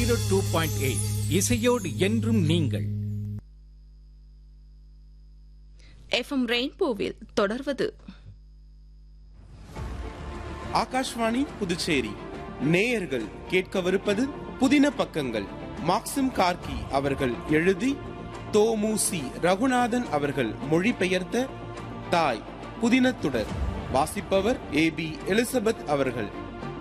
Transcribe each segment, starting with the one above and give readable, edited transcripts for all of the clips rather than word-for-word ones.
102.8 இசையோடு என்றும் நீங்கள். FM ரெயின்போவில் தொடர்வது ஆகாஷ்வாணி புதுச்சேரி. நேயர்கள் கேட்கவிருப்பது புதின பக்கங்கள். மாக்சிம் கார்கி அவர்கள் எழுதி தோமுசி ரகுநாதன் அவர்கள் மொழிபெயர்த்த தாய் புதினத்துடர். வாசிப்பவர் AB எலிசபெத் அவர்கள்.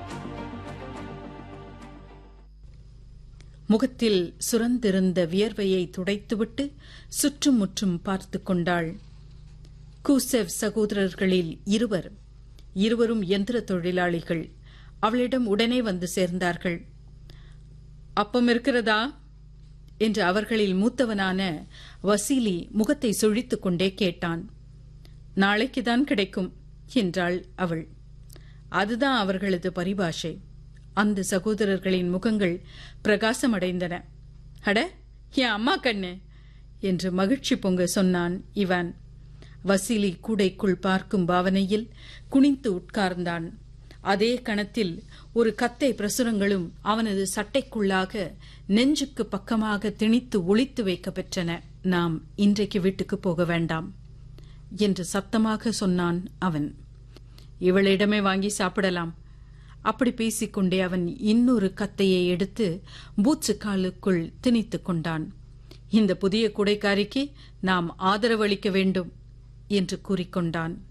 முகத்தில் சுரந்திருந்த வியர்வையை துடைத்துவிட்டு சுற்றும் முற்றும் பார்த்து கொண்டாள். கூசெவ் சகோதரர்களில் இருவரும் எந்திர தொழிலாளிகள். அவளிடம் உடனே வந்து சேர்ந்தார்கள். அப்பம் இருக்கிறதா என்று அவர்களில் மூத்தவனான வசீலி முகத்தை சுழித்துக் கொண்டே கேட்டான். நாளைக்குதான் கிடைக்கும் என்றாள் அவள். அதுதான் அவர்களது பரிபாஷை. அந்த சகோதரர்களின் முகங்கள் பிரகாசமடைந்தன. அட, என் அம்மா கண்ணு என்று மகிழ்ச்சி பொங்க சொன்னான் இவான். வசீலி கூடைக்குள் பார்க்கும் பாவனையில் குனிந்து உட்கார்ந்தான். அதே கணத்தில் ஒரு கத்தை பிரசுரங்களும் அவனது சட்டைக்குள்ளாக நெஞ்சுக்கு பக்கமாக திணித்து ஒளித்து வைக்க பெற்றன. நாம் இன்றைக்கு வீட்டுக்கு போக வேண்டாம் என்று சத்தமாக சொன்னான் அவன். இவளிடமே வாங்கி சாப்பிடலாம். அப்படி பேசிக்கொண்டே அவன் இன்னொரு கத்தையை எடுத்து பூட்சு காலுக்குள் திணித்துக் கொண்டான். இந்த புதிய குடைக்காரிக்கு நாம் ஆதரவளிக்க வேண்டும் என்று கூறிக்கொண்டான்.